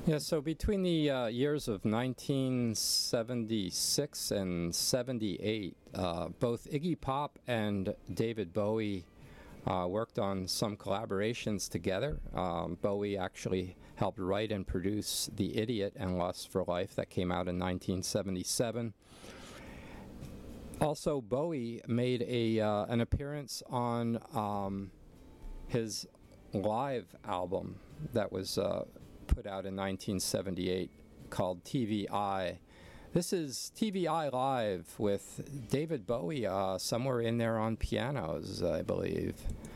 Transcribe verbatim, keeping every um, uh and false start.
Yeah, so between the uh, years of nineteen seventy-six and seventy-eight, uh, both Iggy Pop and David Bowie uh, worked on some collaborations together. Um, Bowie actually helped write and produce The Idiot and Lust for Life that came out in nineteen seventy-seven. Also, Bowie made a uh, an appearance on um, his live album that was uh, put out in nineteen seventy-eight called T V I. This is T V I Live with David Bowie uh, somewhere in there on pianos, I believe.